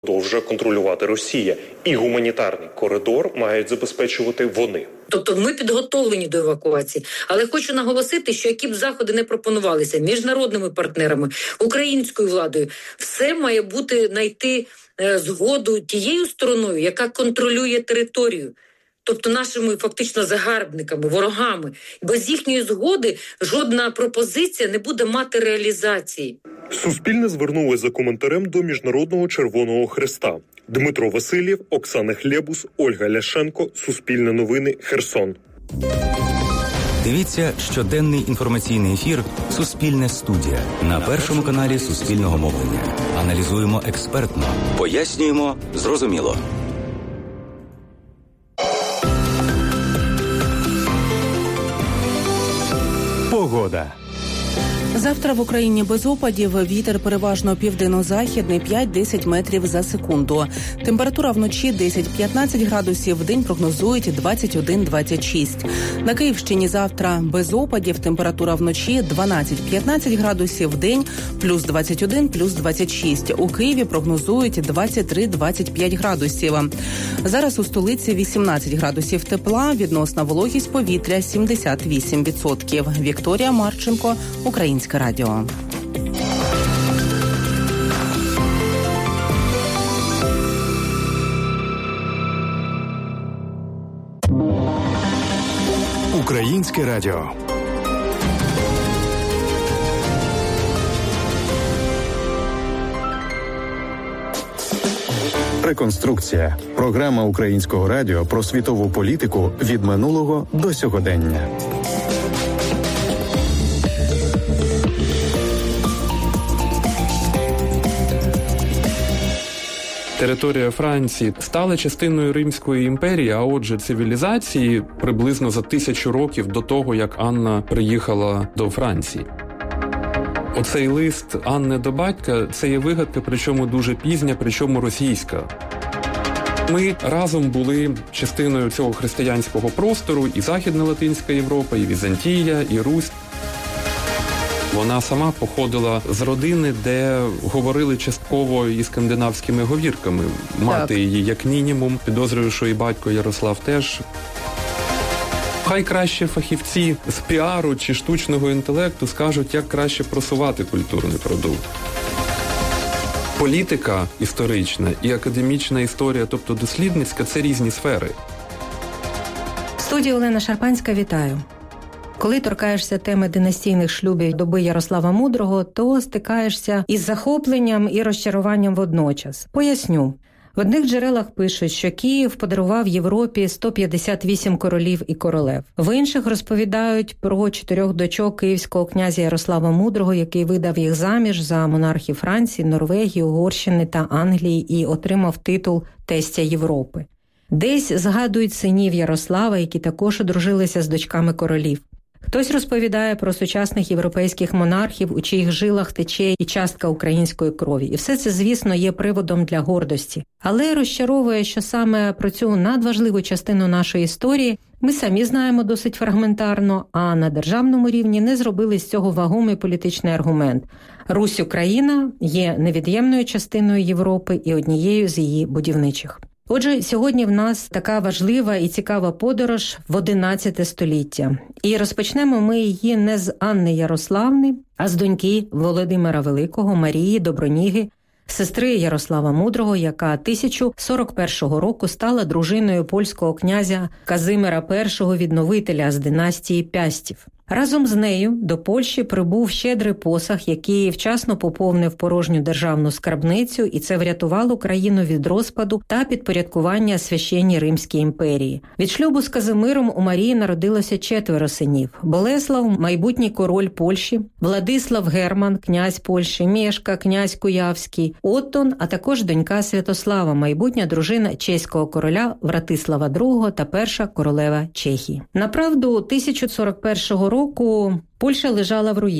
продовжує контролювати Росія. І гуманітарний коридор мають забезпечувати вони. Тобто ми підготовлені до евакуації. Але хочу наголосити, що які б заходи не пропонувалися міжнародними партнерами, українською владою, все має бути знайти згоду тією стороною, яка контролює територію. Тобто нашими фактично загарбниками, ворогами. Без їхньої згоди жодна пропозиція не буде мати реалізації. Суспільне звернулося за коментарем до Міжнародного Червоного Хреста. Дмитро Васильєв, Оксана Хлєбус, Ольга Ляшенко, Суспільне новини, Херсон. Дивіться щоденний інформаційний ефір «Суспільне студія» на Першому каналі Суспільного мовлення. Аналізуємо експертно, пояснюємо зрозуміло. Погода. Завтра в Україні без опадів, вітер переважно південно-західний 5-10 метрів за секунду. Температура вночі 10-15 градусів, вдень прогнозують 21-26. На Київщині завтра без опадів, температура вночі 12-15 градусів, вдень плюс 21, плюс 26. У Києві прогнозують 23-25 градусів. Зараз у столиці 18 градусів тепла, відносна вологість повітря 78%. Вікторія Марченко, Українське радіо. Українське радіо. Реконструкція. Програма Українського радіо про світову політику від минулого до сьогодення. Територія Франції стала частиною Римської імперії, а отже цивілізації приблизно за 1000 років до того, як Анна приїхала до Франції. Оцей лист Анни до батька – це є вигадка, причому дуже пізня, причому російська. Ми разом були частиною цього християнського простору, і Західна Латинська Європа, і Візантія, і Русь. Вона сама походила з родини, де говорили частково і скандинавськими говірками. Мати її, як мінімум, підозрюю, що і батько Ярослав теж. Хай краще фахівці з піару чи штучного інтелекту скажуть, як краще просувати культурний продукт. Політика історична і академічна історія, тобто дослідницька, це різні сфери. В студії Олена Шарпанська, вітаю. Коли торкаєшся теми династійних шлюбів доби Ярослава Мудрого, то стикаєшся із захопленням і розчаруванням водночас. Поясню. В одних джерелах пишуть, що Київ подарував Європі 158 королів і королев. В інших розповідають про 4 дочок київського князя Ярослава Мудрого, який видав їх заміж за монархів Франції, Норвегії, Угорщини та Англії і отримав титул тестя Європи. Десь згадують синів Ярослава, які також одружилися з дочками королів. Хтось розповідає про сучасних європейських монархів, у чиїх жилах тече і частка української крові. І все це, звісно, є приводом для гордості. Але розчаровує, що саме про цю надважливу частину нашої історії ми самі знаємо досить фрагментарно, а на державному рівні не зробили з цього вагомий політичний аргумент. Русь-Україна є невід'ємною частиною Європи і однією з її будівничих. Отже, сьогодні в нас така важлива і цікава подорож в 11 століття. І розпочнемо ми її не з Анни Ярославни, а з доньки Володимира Великого, Марії Доброніги, сестри Ярослава Мудрого, яка 1041 року стала дружиною польського князя Казимира І Відновителя з династії Пястів. Разом з нею до Польщі прибув щедрий посаг, який вчасно поповнив порожню державну скарбницю, і це врятувало країну від розпаду та підпорядкування Священній Римській імперії. Від шлюбу з Казимиром у Марії народилося 4 синів. Болеслав – майбутній король Польщі, Владислав Герман – князь Польщі, Мєшка – князь Куявський, Оттон, а також донька Святослава – майбутня дружина чеського короля Вратислава II та перша королева Чехії. Направду, 1041 року Польща лежала в руїнах.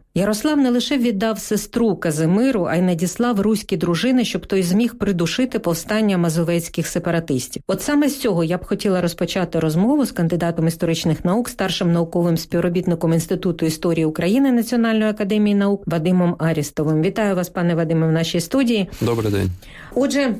Ярослав не лише віддав сестру Казимиру, а й надіслав руські дружини, щоб той зміг придушити повстання мазовецьких сепаратистів. От саме з цього я б хотіла розпочати розмову з кандидатом історичних наук, старшим науковим співробітником Інституту історії України Національної академії наук Вадимом Арістовим. Вітаю вас, пане Вадиме, в нашій студії. Добрий день. Отже,